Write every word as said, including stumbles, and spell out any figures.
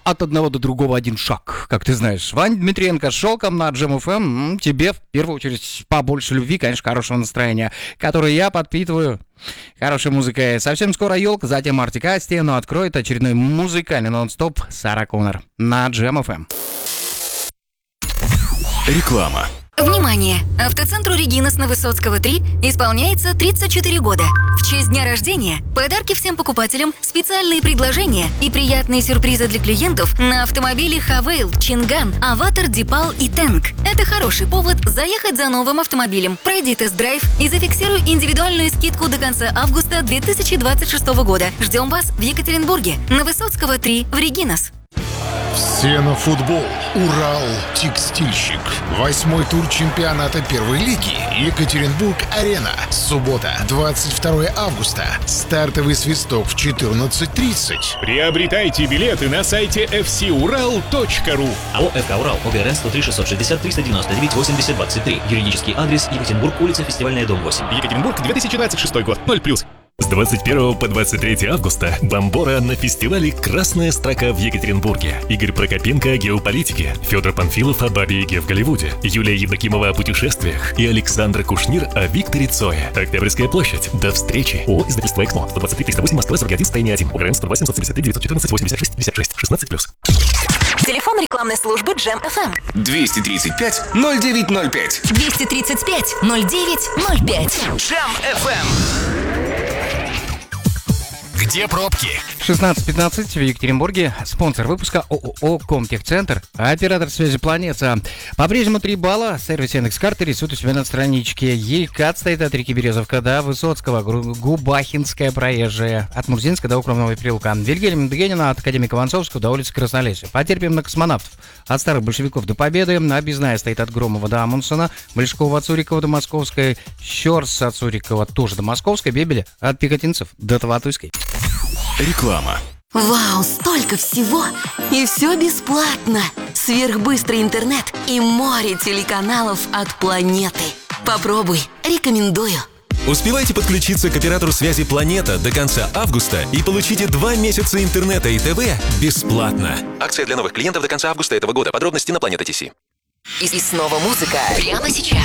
от одного до другого один шаг, как ты знаешь. Ваня Дмитриенко с Шелком на Джем эф эм. Тебе, в первую очередь, побольше любви, конечно, хорошего настроения, которое я подпитываю хорошей музыкой. Совсем скоро елка, затем Артик Асти, но откроет очередной музыкальный нон-стоп Сара Коннор на Джем эф эм. Реклама. Внимание! Автоцентру «Регинас» на Высоцкого три исполняется тридцать четыре года. В честь дня рождения подарки всем покупателям, специальные предложения и приятные сюрпризы для клиентов на автомобили Хавейл, Чинган, Аватар, Дипал и Тэнк. Это хороший повод заехать за новым автомобилем. Пройди тест-драйв и зафиксируй индивидуальную скидку до конца августа две тысячи двадцать шестого года. Ждем вас в Екатеринбурге на Высоцкого три в Регинас. Все на футбол. Урал Текстильщик. Восьмой тур чемпионата первой лиги. Екатеринбург-Арена. Суббота, двадцать второго августа. Стартовый свисток в четырнадцать тридцать. Приобретайте билеты на сайте эф си урал точка ру. АО «эф ка Урал», ОГРН сто три шестьсот шестьдесят триста девяносто девять восемьдесят двадцать три. Юридический адрес: Екатеринбург, улица Фестивальная, дом восемь. Екатеринбург, две тысячи двадцать шестой год. ноль плюс. С двадцать первого по двадцать третье августа Бомбора на фестивале «Красная строка» в Екатеринбурге. Игорь Прокопенко о геополитике, Федор Панфилов о Бабе Яге в Голливуде, Юлия Евдокимова о путешествиях и Александра Кушнир о Викторе Цое. Октябрьская площадь. До встречи. ООО «Издательство Эксмо». сто двадцать три триста восемь, Москва, сорок один, состояние один. ОГРН сто два семьсот семьдесят три девятьсот четырнадцать восемьдесят шесть пятьдесят шесть. шестнадцать плюс. Телефон рекламной службы Джем эф эм. двести тридцать пять ноль девять ноль пять. двести тридцать пять ноль девять ноль пять. Джем эф эм. Где пробки? шестнадцать пятнадцать в Екатеринбурге. Спонсор выпуска ООО «Комтехцентр», оператор связи «Планета». По-прежнему три балла. Сервис Яндекс.Карты рисует у себя на страничке. Елькат стоит от реки Березовка до Высоцкого. Губахинская проезжая. От Мурзинска до Укромного переулка. Вильгельм Дегенина от Академика Воронцовского до улицы Краснолесья. Потерпим на космонавтов. От старых большевиков до Победы. Объездная стоит от Громова до Амундсена. Большакова от Цурикова до Московской. Щерс от Цурикова тоже до Московской. Бебеля от Пехотинцев до Таватуйской. Реклама. Вау, столько всего! И все бесплатно! Сверхбыстрый интернет и море телеканалов от планеты. Попробуй, рекомендую. Успевайте подключиться к оператору связи «Планета» до конца августа и получите два месяца интернета и ТВ бесплатно. Акция для новых клиентов до конца августа этого года. Подробности на Планета ТС. И снова музыка. Прямо сейчас.